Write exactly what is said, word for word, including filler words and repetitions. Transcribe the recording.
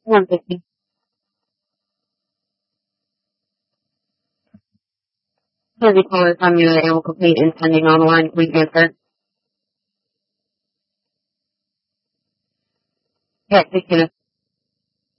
one fifty. Busy caller from you and will complete and sending on the line. Please answer. Yes, please,